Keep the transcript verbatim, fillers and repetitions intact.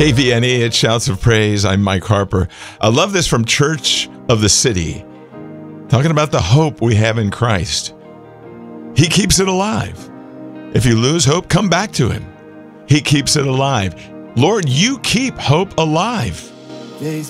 K V N E, it's Shouts of Praise. I'm Mike Harper. I love this from Church of the City, talking about the hope we have in Christ. He keeps it alive. If you lose hope, come back to him. He keeps it alive. Lord, you keep hope alive. Days